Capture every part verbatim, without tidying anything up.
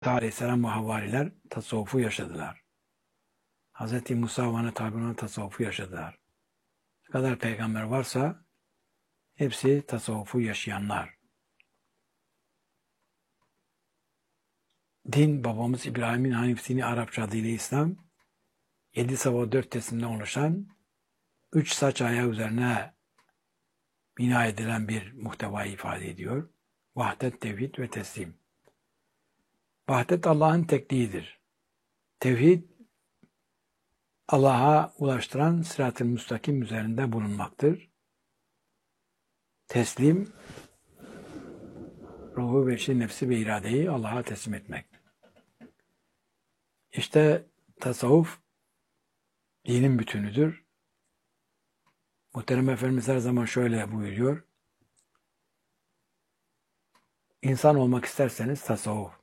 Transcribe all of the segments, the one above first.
Aleyhisselam ve havariler tasavvufu yaşadılar. Hz. Musa ve ana tabi'in tasavvufu yaşadılar. Ne kadar peygamber varsa hepsi tasavvufu yaşayanlar. Din, babamız İbrahim'in Hanif dini, Arapça adıyla İslam, yedi sabah dört tesimden oluşan, üç saç ayağı üzerine bina edilen bir muhtevayı ifade ediyor. Vahdet, tevhid ve teslim. Vahdet Allah'ın tekliğidir. Tevhid, Allah'a ulaştıran sırat-ı müstakim üzerinde bulunmaktır. Teslim, ruhu, beşi, nefsi ve iradeyi Allah'a teslim etmek. İşte tasavvuf dinin bütünüdür. Muhterem Efendimiz her zaman şöyle buyuruyor. İnsan olmak isterseniz tasavvuf.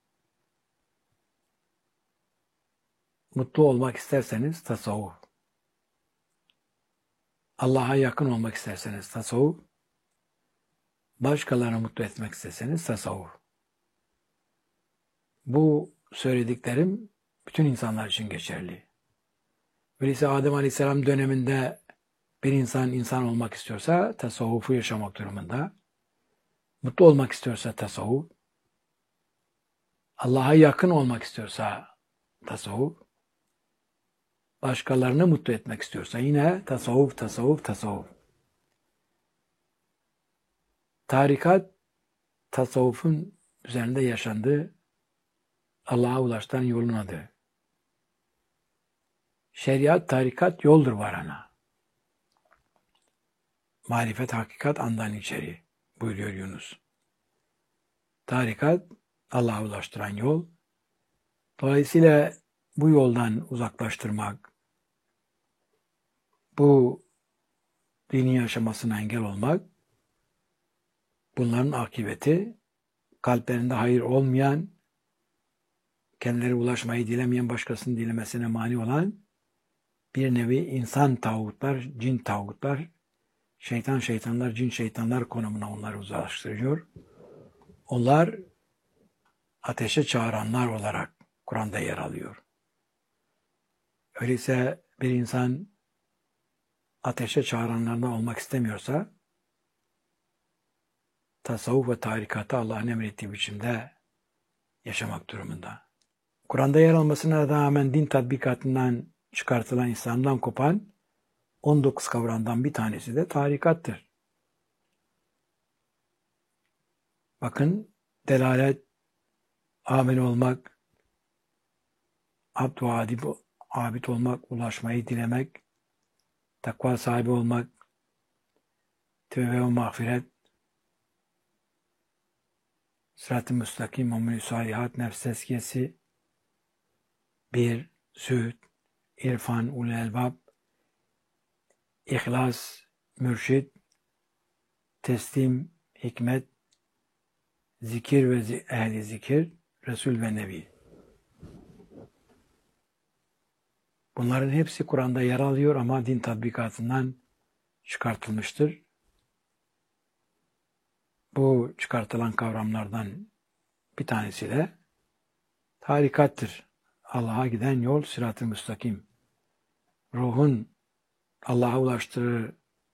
Mutlu olmak isterseniz tasavvuf. Allah'a yakın olmak isterseniz tasavvuf. Başkalarını mutlu etmek isterseniz tasavvuf. Bu söylediklerim bütün insanlar için geçerli. Öyleyse Adem Aleyhisselam döneminde bir insan insan olmak istiyorsa tasavvufu yaşamak durumunda. Mutlu olmak istiyorsa tasavvuf. Allah'a yakın olmak istiyorsa tasavvuf. Başkalarını mutlu etmek istiyorsa yine tasavvuf, tasavvuf, tasavvuf. Tarikat, tasavvufun üzerinde yaşandığı Allah'a ulaştıran yolun adı. Şeriat, tarikat yoldur varana. Marifet, hakikat andan içeri buyuruyor Yunus. Tarikat, Allah'a ulaştıran yol. Dolayısıyla bu yoldan uzaklaştırmak, bu dini yaşamasına engel olmak, bunların akıbeti kalplerinde hayır olmayan, kendileri ulaşmayı dilemeyen, başkasının dilemesine mani olan bir nevi insan tağutlar, cin tağutlar, şeytan şeytanlar, cin şeytanlar konumuna onları uzaklaştırıyor. Onlar ateşe çağıranlar olarak Kur'an'da yer alıyor. Öyleyse bir insan ateşe çağıranlardan olmak istemiyorsa tasavvuf ve tarikatı Allah'ın emrettiği biçimde yaşamak durumunda. Kur'an'da yer almasına rağmen din tatbikatından çıkartılan, İslam'dan kopan on dokuz kavramdan bir tanesi de tarikattır. Bakın, delalet, amel olmak, abd ve adib, abid olmak, ulaşmayı dilemek, takva sahibi olmak, tevbe ve mağfiret, sırat-ı müstakim, amel-i salihat, nefs tezkiyesi, bir, zühd, irfan, ulul elbab, ihlas, mürşid, teslim, hikmet, zikir ve ehli zikir, Resul ve Nebi. Bunların hepsi Kur'an'da yer alıyor ama din tatbikatından çıkartılmıştır. Bu çıkartılan kavramlardan bir tanesi de tarikattır. Allah'a giden yol sırat-ı müstakim. Ruhun Allah'a ulaştırır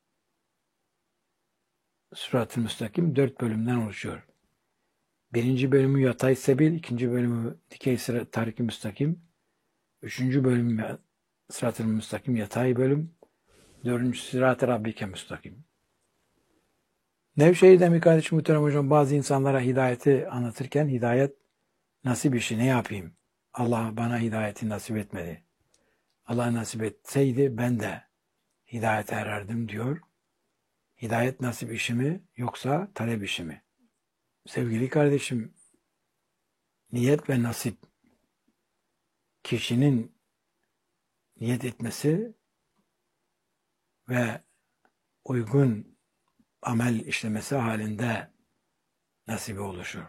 sırat-ı müstakim dört bölümden oluşuyor. Birinci bölümü yatay sebil, ikinci bölümü dikey sırat, tarik-i müstakim, üçüncü bölümü sırat-ı müstakim yatay bölüm, dördüncü sırat-ı rabbike müstakim. Nevşehir'de mi kardeşim muhterem hocam, bazı insanlara hidayeti anlatırken hidayet nasip işi, ne yapayım? Allah bana hidayeti nasip etmedi. Allah nasip etseydi ben de hidayete ererdim diyor. Hidayet nasip işi mi yoksa talep işi mi? Sevgili kardeşim, niyet ve nasip, kişinin niyet etmesi ve uygun amel işlemesi halinde nasibi oluşur.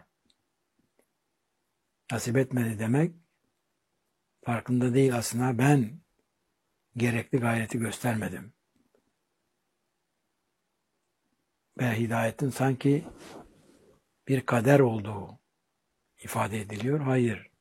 Nasip etmedi demek, farkında değil aslında, ben gerekli gayreti göstermedim. Ve hidayetin sanki bir kader olduğu ifade ediliyor. Hayır.